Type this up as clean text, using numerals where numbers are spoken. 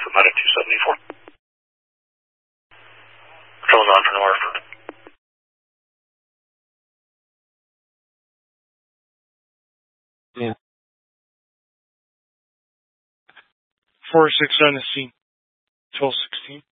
Commander 274. Patrol's on for Norfolk. Yeah. 4-6 on the scene. 12-16.